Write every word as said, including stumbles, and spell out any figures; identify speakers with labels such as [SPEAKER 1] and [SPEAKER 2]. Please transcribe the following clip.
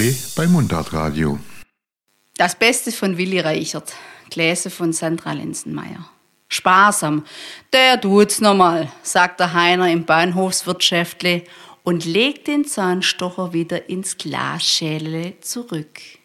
[SPEAKER 1] Wirschäftli bei Mundartradio.
[SPEAKER 2] Das Beste von Willi Reichert, gelesen von Sandra Lenzenmeier. Sparsam, der tut's nochmal, sagt der Heiner im Bahnhofswirtschäftli und legt den Zahnstocher wieder ins Glasschälele zurück.